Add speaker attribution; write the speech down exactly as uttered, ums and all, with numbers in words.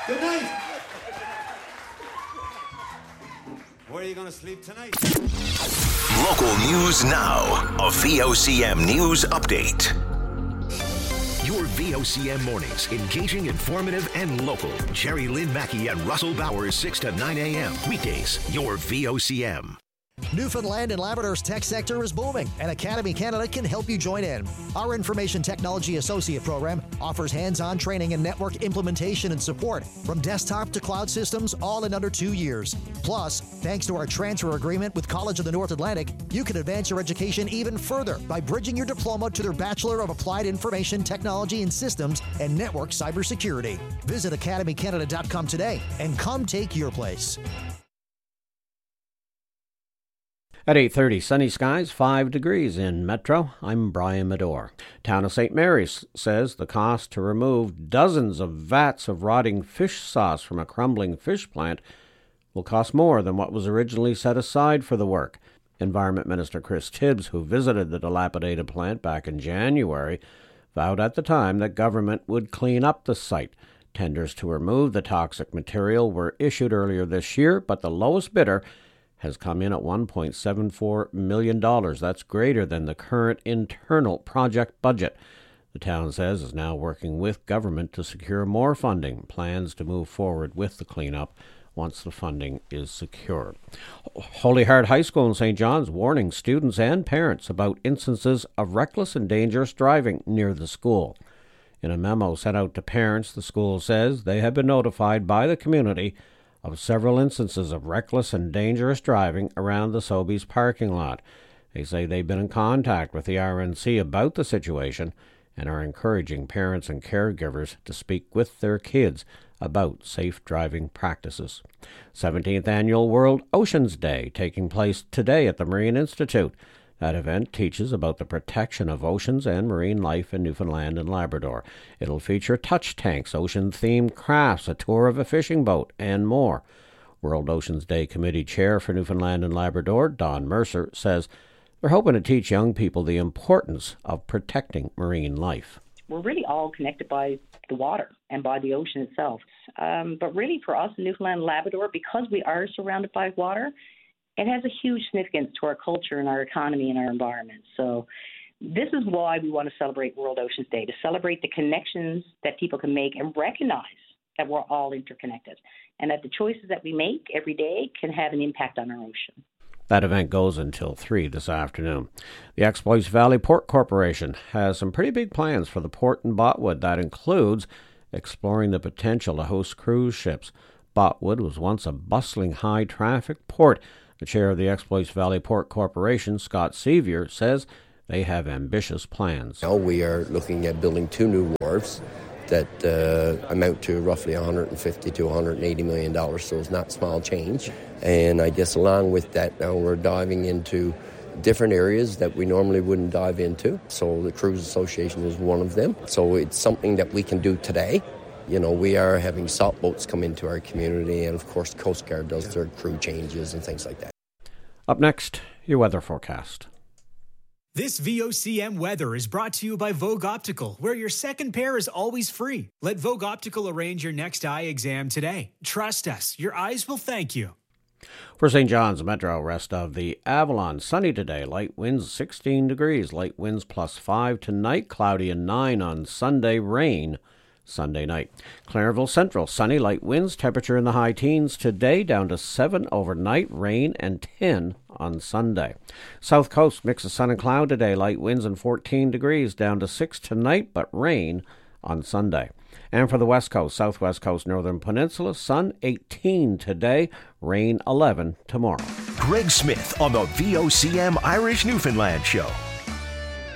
Speaker 1: Good night. Where are you going to sleep tonight?
Speaker 2: Local news now. A V O C M News Update. Your V O C M mornings, engaging, informative, and local. Jerry Lynn Mackey and Russell Bowers, six to nine a.m. Weekdays, your V O C M.
Speaker 3: Newfoundland and Labrador's tech sector is booming, and Academy Canada can help you join in. Our Information Technology Associate Program offers hands-on training and network implementation and support from desktop to cloud systems, all in under two years. Plus, thanks to our transfer agreement with College of the North Atlantic, you can advance your education even further by bridging your diploma to their Bachelor of Applied Information Technology and Systems and Network Cybersecurity. Visit academy canada dot com today and come take your place.
Speaker 4: At eight thirty, sunny skies, five degrees in Metro. I'm Brian Medore. Town of Saint Mary's says the cost to remove dozens of vats of rotting fish sauce from a crumbling fish plant will cost more than what was originally set aside for the work. Environment Minister Chris Tibbs, who visited the dilapidated plant back in January, vowed at the time that government would clean up the site. Tenders to remove the toxic material were issued earlier this year, but the lowest bidder has come in at one point seven four million dollars. That's greater than the current internal project budget. The town says is now working with government to secure more funding, plans to move forward with the cleanup once the funding is secured. Holy Heart High School in Saint John's warning students and parents about instances of reckless and dangerous driving near the school. In a memo sent out to parents, the school says they have been notified by the community of several instances of reckless and dangerous driving around the Sobeys parking lot. They say they've been in contact with the R N C about the situation and are encouraging parents and caregivers to speak with their kids about safe driving practices. seventeenth Annual World Oceans Day taking place today at the Marine Institute. That event teaches about the protection of oceans and marine life in Newfoundland and Labrador. It'll feature touch tanks, ocean-themed crafts, a tour of a fishing boat, and more. World Oceans Day Committee Chair for Newfoundland and Labrador, Don Mercer, says they're hoping to teach young people the importance of protecting marine life.
Speaker 5: We're really all connected by the water and by the ocean itself. Um, but really for us in Newfoundland and Labrador, because we are surrounded by water, it has a huge significance to our culture and our economy and our environment. So this is why we want to celebrate World Oceans Day, to celebrate the connections that people can make and recognize that we're all interconnected and that the choices that we make every day can have an impact on our ocean.
Speaker 4: That event goes until three this afternoon. The Exploits Valley Port Corporation has some pretty big plans for the port in Botwood. That includes exploring the potential to host cruise ships. Botwood was once a bustling high-traffic port. The chair of the Exploits Valley Port Corporation, Scott Sevier, says they have ambitious plans.
Speaker 6: Now we are looking at building two new wharves that uh, amount to roughly one hundred fifty to one hundred eighty million dollars, so it's not small change. And I guess along with that, now we're diving into different areas that we normally wouldn't dive into. So the Cruise Association is one of them. So it's something that we can do today. You know, we are having salt boats come into our community, and of course Coast Guard does their crew changes and things like that.
Speaker 4: Up next, your weather forecast.
Speaker 7: This V O C M weather is brought to you by Vogue Optical, where your second pair is always free. Let Vogue Optical arrange your next eye exam today. Trust us, your eyes will thank you.
Speaker 4: For Saint John's Metro, rest of the Avalon, sunny today, light winds sixteen degrees, light winds plus five tonight, cloudy and nine on Sunday, rain Sunday night. Clarenville Central, sunny, light winds, temperature in the high teens today, down to seven overnight, rain and ten on Sunday. South Coast, mix of sun and cloud today, light winds and fourteen degrees, down to six tonight, but rain on Sunday. And for the West Coast, Southwest Coast, Northern Peninsula, sun eighteen today, rain eleven tomorrow.
Speaker 2: Greg Smith on the V O C M Irish Newfoundland Show.